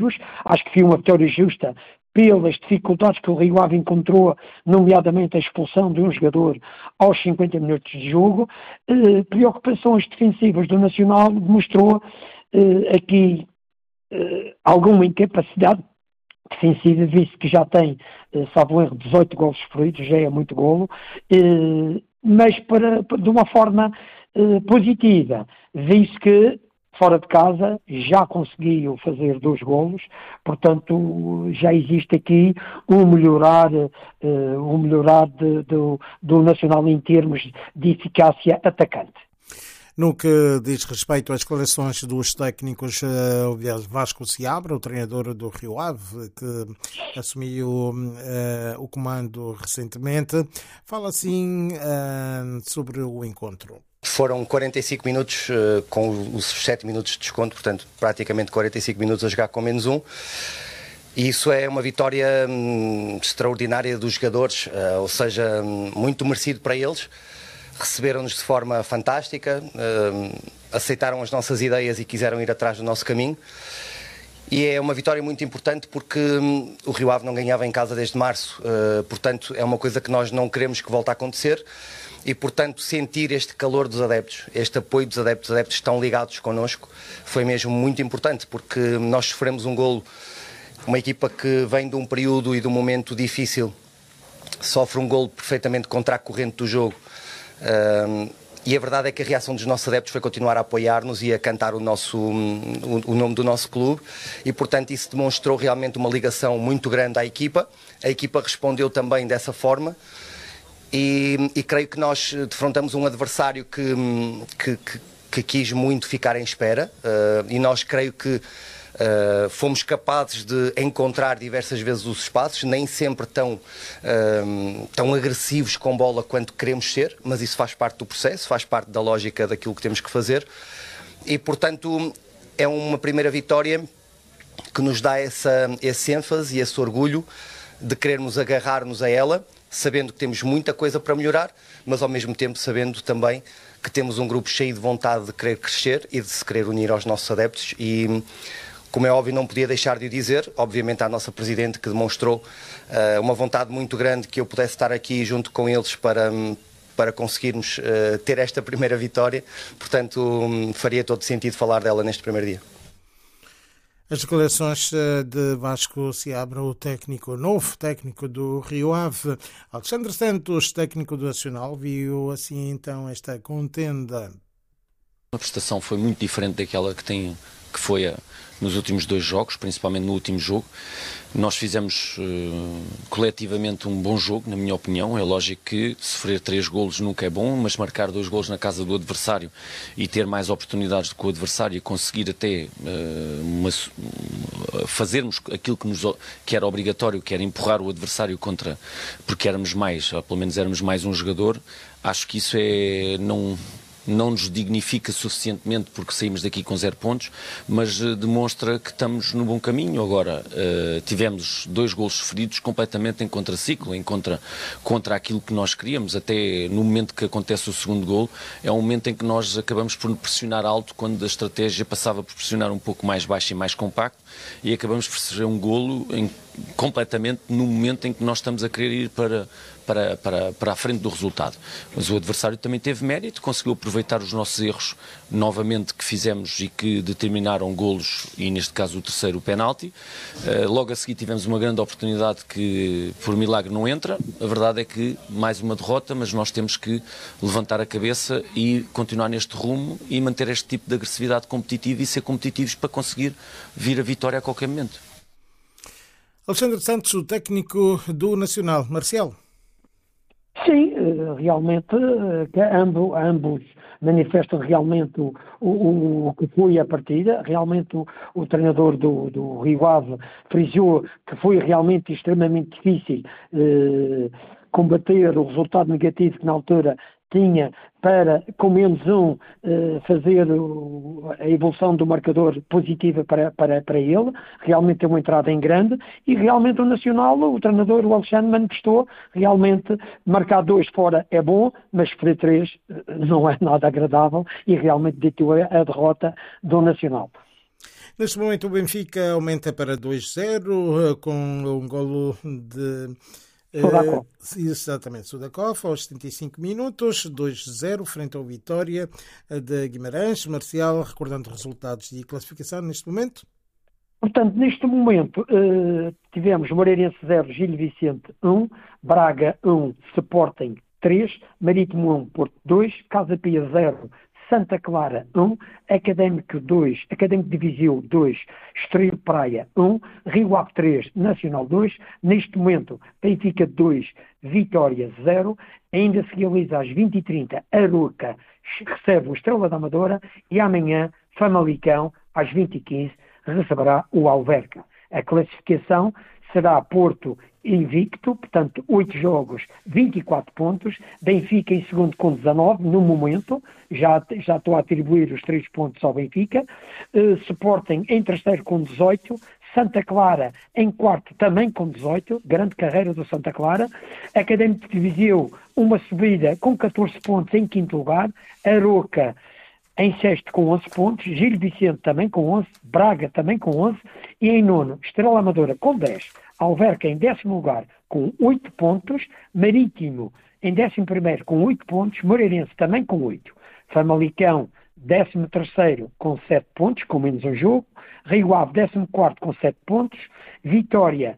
Acho que foi uma vitória justa pelas dificuldades que o Rio Ave encontrou, nomeadamente a expulsão de um jogador aos 50 minutos de jogo. Preocupações defensivas do Nacional demonstrou aqui alguma incapacidade defensiva, visto que já tem, salvo erro, 18 golos sofridos, já é muito golo, mas de uma forma positiva, visto que fora de casa já conseguiu fazer 2 golos, portanto já existe aqui um melhorar do Nacional em termos de eficácia atacante. No que diz respeito às declarações dos técnicos, Vasco Seabra, o treinador do Rio Ave, que assumiu o comando recentemente, fala assim sobre o encontro. Foram 45 minutos com os 7 minutos de desconto, portanto praticamente 45 minutos a jogar com -1. E isso é uma vitória extraordinária dos jogadores, ou seja, muito merecido para eles. Receberam-nos de forma fantástica, aceitaram as nossas ideias e quiseram ir atrás do nosso caminho. E é uma vitória muito importante porque o Rio Ave não ganhava em casa desde março, portanto é uma coisa que nós não queremos que volte a acontecer. E, portanto, sentir este calor dos adeptos, este apoio dos adeptos, os adeptos estão ligados connosco, foi mesmo muito importante, porque nós sofremos um golo, uma equipa que vem de um período e de um momento difícil, sofre um golo perfeitamente contra a corrente do jogo. E a verdade é que a reação dos nossos adeptos foi continuar a apoiar-nos e a cantar o nome do nosso clube, e, portanto, isso demonstrou realmente uma ligação muito grande à equipa. A equipa respondeu também dessa forma. E creio que nós defrontamos um adversário que quis muito ficar em espera, e nós creio que fomos capazes de encontrar diversas vezes os espaços, nem sempre tão agressivos com bola quanto queremos ser, mas isso faz parte do processo, faz parte da lógica daquilo que temos que fazer, e portanto é uma primeira vitória que nos dá esse ênfase e esse orgulho de querermos agarrar-nos a ela, sabendo que temos muita coisa para melhorar, mas ao mesmo tempo sabendo também que temos um grupo cheio de vontade de querer crescer e de se querer unir aos nossos adeptos. E, como é óbvio, não podia deixar de o dizer, obviamente à nossa Presidente, que demonstrou uma vontade muito grande que eu pudesse estar aqui junto com eles para conseguirmos ter esta primeira vitória. Portanto, faria todo sentido falar dela neste primeiro dia. As declarações de Vasco Seabra, o novo técnico do Rio Ave. Alexandre Santos, técnico do Nacional, viu assim então esta contenda. A prestação foi muito diferente daquela que foi nos últimos 2 jogos, principalmente no último jogo. Nós fizemos coletivamente um bom jogo, na minha opinião. É lógico que sofrer 3 golos nunca é bom, mas marcar 2 golos na casa do adversário e ter mais oportunidades do que o adversário e conseguir até fazermos aquilo que era obrigatório, que era empurrar o adversário porque éramos mais, ou pelo menos éramos mais um jogador. Acho que isso não nos dignifica suficientemente porque saímos daqui com 0 pontos, mas demonstra que estamos no bom caminho. Agora, tivemos 2 golos sofridos completamente em contraciclo, contra aquilo que nós queríamos. Até no momento que acontece o segundo golo, é um momento em que nós acabamos por pressionar alto, quando a estratégia passava por pressionar um pouco mais baixo e mais compacto, e acabamos por sofrer um golo completamente no momento em que nós estamos a querer ir para a frente do resultado. Mas o adversário também teve mérito, conseguiu aproveitar os nossos erros novamente que fizemos e que determinaram golos, e neste caso o terceiro, o penalti. Logo a seguir tivemos uma grande oportunidade que por milagre não entra. A verdade é que mais uma derrota, mas nós temos que levantar a cabeça e continuar neste rumo e manter este tipo de agressividade competitiva e ser competitivos para conseguir vir a vitória a qualquer momento. Alexandre Santos, o técnico do Nacional. Marcial. Sim, realmente ambos manifestam realmente o que foi a partida. Realmente o treinador do Rio Ave frisou que foi realmente extremamente difícil combater o resultado negativo que na altura tinha para, com -1, fazer a evolução do marcador positiva para ele. Realmente é uma entrada em grande e realmente o Nacional, o treinador, o Alexandre, manifestou realmente marcar 2 fora é bom, mas sofrer 3 não é nada agradável e realmente ditou a derrota do Nacional. Neste momento o Benfica aumenta para 2-0 com um golo de Sudakov. Exatamente, Sudakov, aos 75 minutos, 2-0 frente ao Vitória de Guimarães. Marcial, recordando resultados de classificação neste momento. Portanto, neste momento tivemos Moreirense 0, Gil Vicente 1, Braga 1, Sporting 3, Marítimo 1, Porto 2, Casa Pia 0, Santa Clara 1, Académico 2, Académico de Viseu 2, Estoril Praia 1, Rio Ave 3, Nacional 2. Neste momento, Benfica 2, Vitória 0. Ainda se realiza às 20h30, Aroca recebe o Estrela da Amadora e amanhã, Famalicão, às 20h15, receberá o Alverca. A classificação será Porto invicto, portanto 8 jogos, 24 pontos, Benfica em segundo com 19, no momento, já estou a atribuir os 3 pontos ao Benfica, Sporting em terceiro com 18, Santa Clara em quarto também com 18, grande carreira do Santa Clara, Académico de Viseu uma subida com 14 pontos em quinto lugar, Aroca em sexto com 11 pontos, Gil Vicente também com 11, Braga também com 11 e em nono, Estrela Amadora com 10, Alverca em décimo lugar com 8 pontos, Marítimo em 11º com 8 pontos, Moreirense também com 8, Famalicão 13º com 7 pontos, com menos um jogo, Rio Ave 14º com 7 pontos, Vitória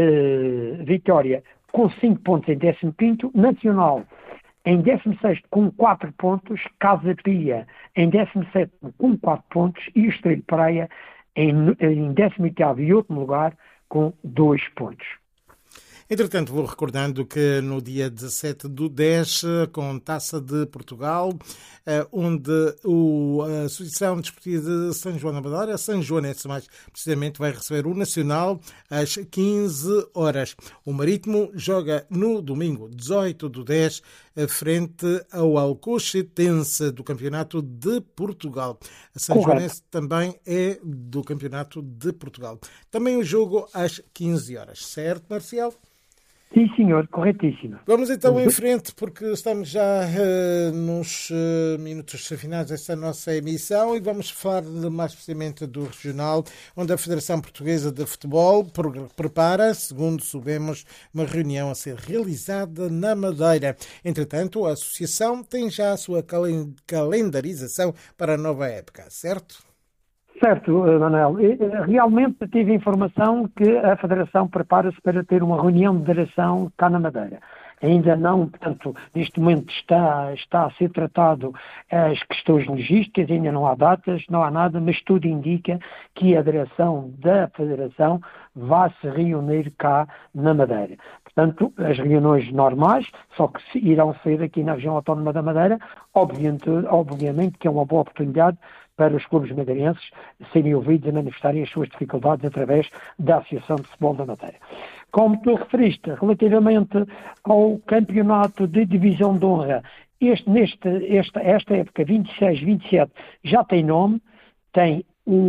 com 5 pontos em 15º, Nacional em 16º com 4 pontos, Casa Pia em 17º com 4 pontos e o Estoril Praia em 18º e último lugar com 2 pontos. Entretanto, vou recordando que no dia 17/10, com Taça de Portugal, onde a Associação Desportiva de São João da Madeira, São Joanense mais precisamente, vai receber o Nacional às 15 horas. O Marítimo joga no domingo 18/10, frente ao Alcochetense do Campeonato de Portugal. A São Joanense também é do Campeonato de Portugal. Também o jogo às 15 horas, certo, Marcial? Sim, senhor, corretíssimo. Vamos então em frente, porque estamos já nos minutos finais desta nossa emissão e vamos falar mais precisamente do regional, onde a Federação Portuguesa de Futebol prepara, segundo soubemos, uma reunião a ser realizada na Madeira. Entretanto, a associação tem já a sua calendarização para a nova época, certo? Certo, Manuel. Realmente tive informação que a Federação prepara-se para ter uma reunião de direção cá na Madeira. Ainda não, portanto, neste momento está a ser tratado as questões logísticas, ainda não há datas, não há nada, mas tudo indica que a direção da Federação vai se reunir cá na Madeira. Portanto, as reuniões normais, só que irão ser aqui na região autónoma da Madeira, obviamente que é uma boa oportunidade para os clubes madeirenses serem ouvidos e manifestarem as suas dificuldades através da Associação de Futebol da Madeira. Como tu referiste, relativamente ao campeonato de divisão de honra, esta época, 26-27, já tem nome, tem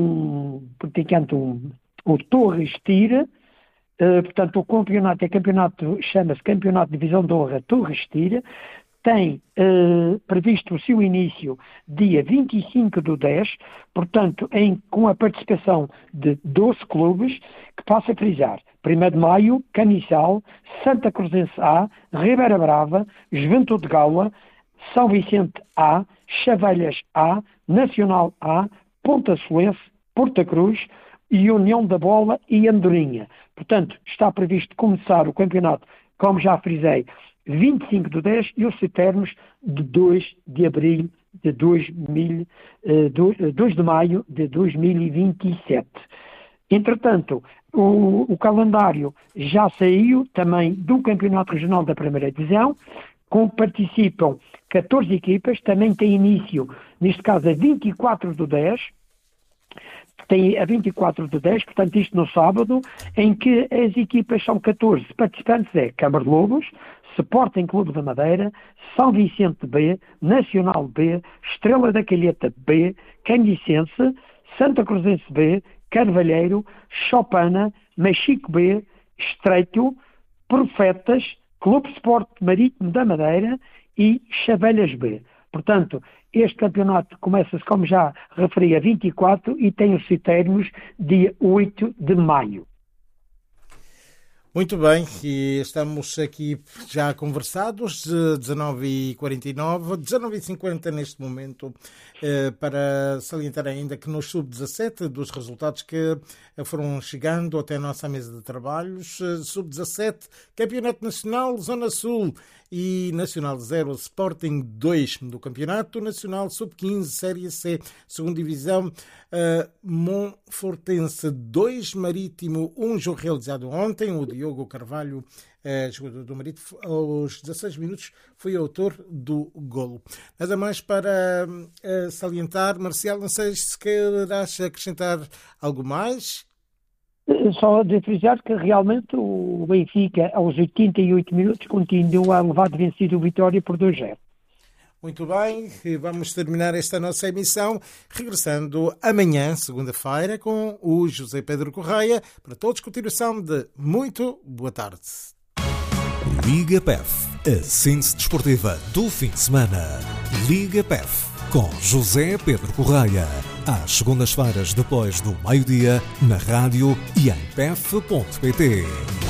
o Torres Tira, portanto o campeonato chama-se Campeonato de Divisão de Honra Torres Tira, tem previsto o seu início dia 25/10, portanto, com a participação de 12 clubes, que passo a frisar: 1º de Maio, Caniçal, Santa Cruzense A, Ribeira Brava, Juventude de Gaula, São Vicente A, Chavelhas A, Nacional A, Ponta Solense, Porta Cruz e União da Bola e Andorinha. Portanto, está previsto começar o campeonato, como já frisei, 25/10 e os termos de 2 de abril de 2 de maio de 2027. Entretanto, o calendário já saiu também do Campeonato Regional da Primeira Divisão, participam 14 equipas, também tem início, neste caso, a 24/10, tem a 24/10, portanto isto no sábado, em que as equipas são 14 participantes, é Câmara de Lobos, Sporting Clube da Madeira, São Vicente B, Nacional B, Estrela da Calheta B, Candicense, Santa Cruzense B, Carvalheiro, Chopana, Machico B, Estreito, Profetas, Clube Sport Marítimo da Madeira e Chavelhas B. Portanto, este campeonato começa-se, como já referi, a 24 e tem os seus términos dia 8 de maio. Muito bem, e estamos aqui já conversados, 19h49, 19h50 neste momento, para salientar ainda que nos sub-17, dos resultados que foram chegando até a nossa mesa de trabalhos, sub-17, Campeonato Nacional, Zona Sul e Nacional 0, Sporting 2 do Campeonato Nacional Sub-15, Série C, segunda Divisão, Monfortense 2, Marítimo 1, jogo realizado ontem, o Diogo Carvalho, jogador do Marítimo, aos 16 minutos foi autor do golo. Nada mais para salientar, Marcial, não sei se querás acrescentar algo mais. Só de frisar que realmente o Benfica, aos 88 minutos, continua a levar de vencido o Vitória por 2-0. Muito bem, vamos terminar esta nossa emissão regressando amanhã, segunda-feira, com o José Pedro Correia. Para todos, continuação de muito boa tarde. Liga PEF, a síntese desportiva do fim de semana. Liga PEF, com José Pedro Correia. Às segundas-feiras, depois do meio-dia, na rádio e em pef.pt.